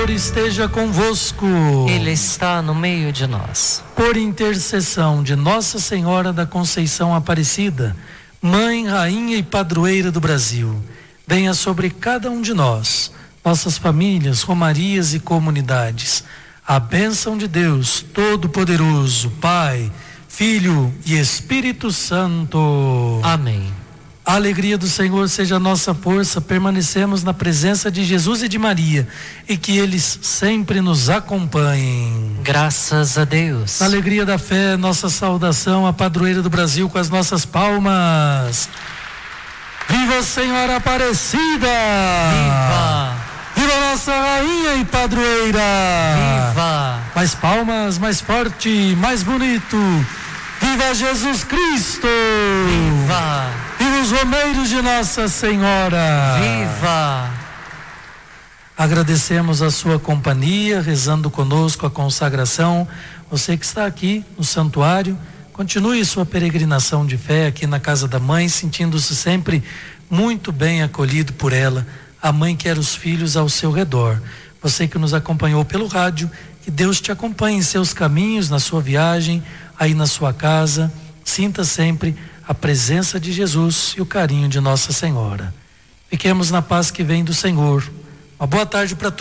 Senhor esteja convosco. Ele está no meio de nós. Por intercessão de Nossa Senhora da Conceição Aparecida, Mãe, Rainha e Padroeira do Brasil, venha sobre cada um de nós, nossas famílias, romarias e comunidades, a bênção de Deus Todo-Poderoso, Pai, Filho e Espírito Santo. Amém. A alegria do Senhor seja a nossa força, permanecemos na presença de Jesus e de Maria, e que eles sempre nos acompanhem. Graças a Deus. Na alegria da fé, nossa saudação à Padroeira do Brasil com as nossas palmas. Viva a Senhora Aparecida! Viva! Viva a nossa Rainha e Padroeira! Viva! Mais palmas, mais forte, mais bonito. Viva Jesus Cristo! Viva! Viva os romeiros de Nossa Senhora! Viva! Agradecemos a sua companhia, rezando conosco a consagração. Você que está aqui no santuário, continue sua peregrinação de fé aqui na casa da mãe, sentindo-se sempre muito bem acolhido por ela, a mãe quer os filhos ao seu redor. Você que nos acompanhou pelo rádio, que Deus te acompanhe em seus caminhos, na sua viagem, aí na sua casa. Sinta sempre a presença de Jesus e o carinho de Nossa Senhora. Fiquemos na paz que vem do Senhor. Uma boa tarde para todos.